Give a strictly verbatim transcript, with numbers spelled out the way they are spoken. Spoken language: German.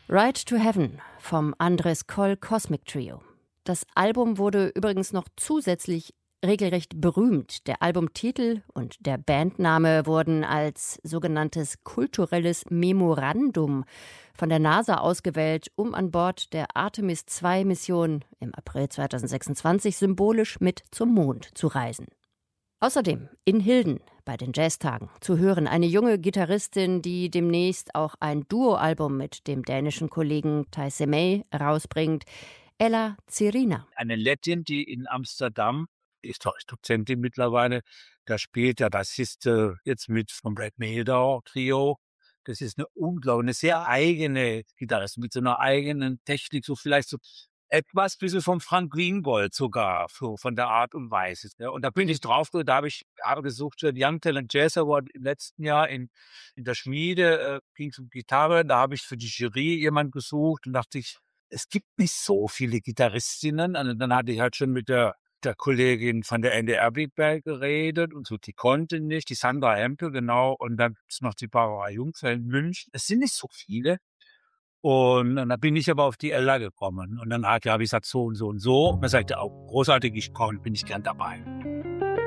Ride to Heaven vom Andres Coll Cosmic Trio. Das Album wurde übrigens noch zusätzlich regelrecht berühmt. Der Albumtitel und der Bandname wurden als sogenanntes kulturelles Memorandum von der NASA ausgewählt, um an Bord der Artemis zwei Mission im April zweitausendsechsundzwanzig symbolisch mit zum Mond zu reisen. Außerdem in Hilden bei den Jazztagen zu hören eine junge Gitarristin, die demnächst auch ein Duoalbum mit dem dänischen Kollegen Tayse May rausbringt, Ella Zirina. Eine Lettin, die in Amsterdam, ist doch Dozentin mittlerweile, da spielt der Bassist äh, jetzt mit vom Brad Mehldau Trio. Das ist eine unglaublich, eine sehr eigene Gitarristin mit so einer eigenen Technik, so vielleicht so etwas bisschen vom Frank Greengold sogar, so von der Art und Weise. Ja, und da bin ich drauf, da habe ich habe gesucht für den Young Talent Jazz Award im letzten Jahr in, in der Schmiede, äh, ging es um Gitarre, da habe ich für die Jury jemand gesucht und dachte ich, es gibt nicht so viele Gitarristinnen. Und dann hatte ich halt schon mit der, der Kollegin von der N D R Big Band geredet und so, die konnte nicht, die Sandra Hempel, genau, und dann ist noch die Barbara Jungfeld in München. Es sind nicht so viele. Und, und dann bin ich aber auf die Ella gekommen. Und dann hat, ja, habe ich gesagt, so und so und so. Und dann sagte er auch, großartig, ich komme, bin ich gern dabei.